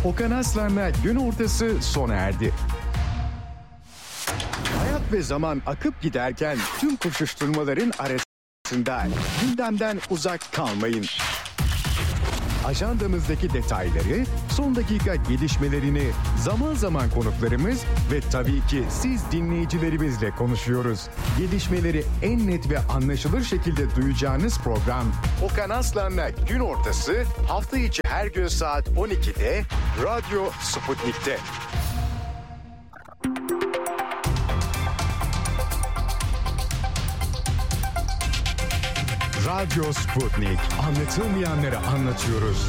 Okan Aslan'la gün ortası sona erdi. Hayat ve zaman akıp giderken tüm koşuşturmaların arasında gündemden uzak kalmayın. Ajandamızdaki detayları, son dakika gelişmelerini, zaman zaman konuklarımız ve tabii ki siz dinleyicilerimizle konuşuyoruz. Gelişmeleri en net ve anlaşılır şekilde duyacağınız program Okan Aslan'la gün ortası hafta içi her gün saat 12'de Radyo Sputnik'te. Radyo Sputnik. Anlatılmayanları anlatıyoruz.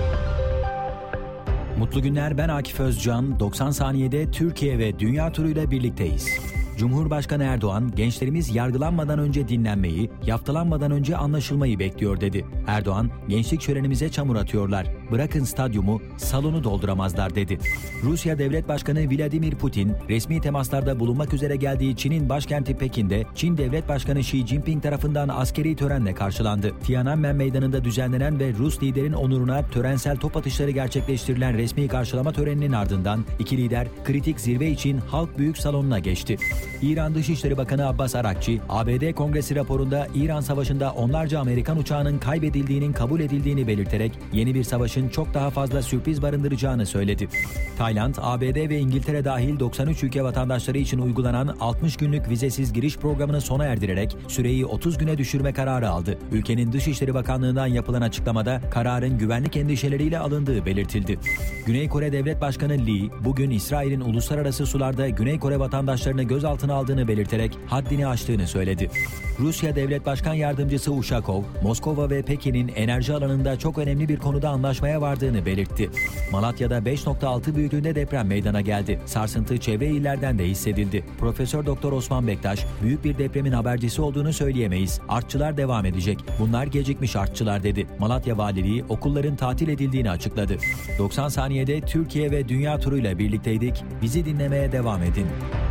Mutlu günler, ben Akif Özcan. 90 saniyede Türkiye ve dünya turuyla birlikteyiz. Cumhurbaşkanı Erdoğan, gençlerimiz yargılanmadan önce dinlenmeyi, yaftalanmadan önce anlaşılmayı bekliyor dedi. Erdoğan, gençlik şölenimize çamur atıyorlar. Bırakın stadyumu, salonu dolduramazlar dedi. Rusya Devlet Başkanı Vladimir Putin, resmi temaslarda bulunmak üzere geldiği Çin'in başkenti Pekin'de, Çin Devlet Başkanı Xi Jinping tarafından askeri törenle karşılandı. Tiananmen Meydanı'nda düzenlenen ve Rus liderin onuruna törensel top atışları gerçekleştirilen resmi karşılama töreninin ardından iki lider kritik zirve için Halk Büyük Salonu'na geçti. İran Dışişleri Bakanı Abbas Arakçi, ABD Kongresi raporunda İran Savaşı'nda onlarca Amerikan uçağının kaybedildiğinin kabul edildiğini belirterek yeni bir savaşın çok daha fazla sürpriz barındıracağını söyledi. Tayland, ABD ve İngiltere dahil 93 ülke vatandaşları için uygulanan 60 günlük vizesiz giriş programını sona erdirerek süreyi 30 güne düşürme kararı aldı. Ülkenin Dışişleri Bakanlığı'ndan yapılan açıklamada kararın güvenlik endişeleriyle alındığı belirtildi. Güney Kore Devlet Başkanı Lee, bugün İsrail'in uluslararası sularda Güney Kore vatandaşlarını gözaltına aldığını belirterek haddini aştığını söyledi. Rusya Devlet Başkan Yardımcısı Ushakov, Moskova ve Pekin'in enerji alanında çok önemli bir konuda anlaşmaya vardığını belirtti. Malatya'da 5.6 büyüklüğünde deprem meydana geldi. Sarsıntı çevre illerden de hissedildi. Profesör Doktor Osman Bektaş, büyük bir depremin habercisi olduğunu söyleyemeyiz. Artçılar devam edecek. Bunlar gecikmiş artçılar dedi. Malatya Valiliği okulların tatil edildiğini açıkladı. 90 saniyede Türkiye ve dünya turuyla birlikteydik. Bizi dinlemeye devam edin.